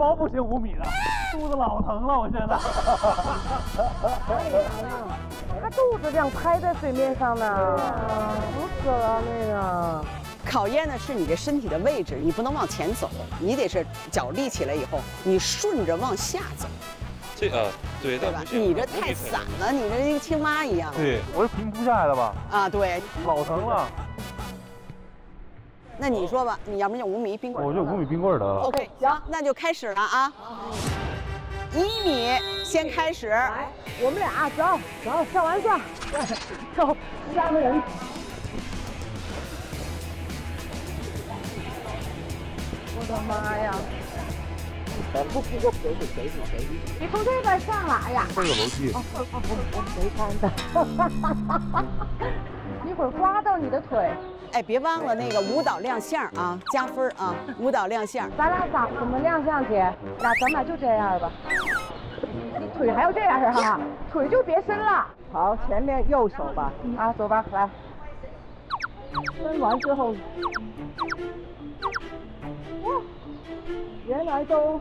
包不行5米的，肚子老疼了，我现在。 他肚子这样拍在水面上呢，疼死了那个。 考验的是你的身体的位置，你不能往前走，你得是脚立起来以后，你顺着往下走。 对， 对吧？你这太散了，你这跟青蛙一样。 对，我是平铺下来的吧？ 啊，对， 老疼了。 那你说吧，你要不然就5米冰棍。 我就5米冰棍得了。 OK， 行，那就开始了啊。1米先开始。 来，我们俩走，上完算，走，3个人。我的妈呀！不过水，你从这边上来呀？ 这个楼梯。 我没看的。一会儿刮到你的腿。 哎，别忘了那个舞蹈亮相啊，加分啊！舞蹈亮相。 咱俩怎么亮相姐？咱俩就这样吧。你腿还要这样哈，腿就别伸了。好，前面右手吧。啊，走吧，来。伸完之后，哇，原来都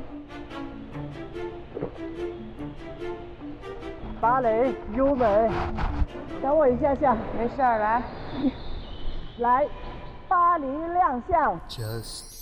芭蕾优美。等我一下，没事儿，来，巴黎亮相。